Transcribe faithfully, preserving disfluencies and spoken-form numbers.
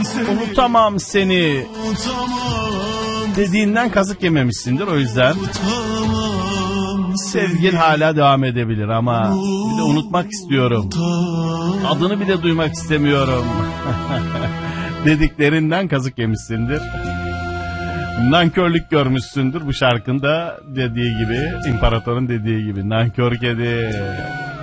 unutamam seni dediğinden kazık yememişsindir, o yüzden sevgin hala devam edebilir ama bir de unutmak istiyorum, adını bile duymak istemiyorum dediklerinden kazık yemişsindir. Nankörlük görmüşsündür bu şarkında dediği gibi, imparatorun dediği gibi, nankör kedi.